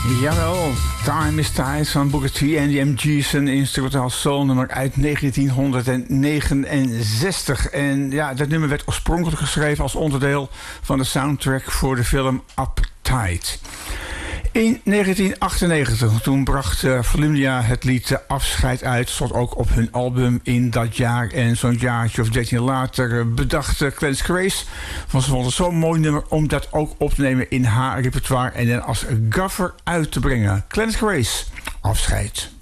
Jawel, Time is Tide van Booker T en de MG's, een instrumentaal soulnummer uit 1969. En ja, dat nummer werd oorspronkelijk geschreven als onderdeel van de soundtrack voor de film Uptight. In 1998, toen bracht Volumnia het lied Afscheid uit. Stond ook op hun album in dat jaar. En zo'n jaartje of 13 later bedacht Clarence Grace van ze vond het zo'n mooi nummer om dat ook op te nemen in haar repertoire en dan als gaffer uit te brengen. Clarence Grace, Afscheid.